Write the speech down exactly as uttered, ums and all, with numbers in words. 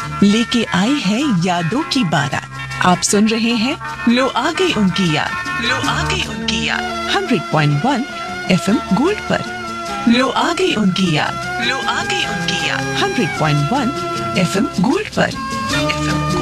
लेके आई है यादों की बारात। आप सुन रहे हैं लो आ गई उनकी याद, लो आ गई उनकी याद hundred point one FM gold पर। लो आ गई उनकी याद, लो आ गई उनकी याद hundred point one FM gold पर। एफएम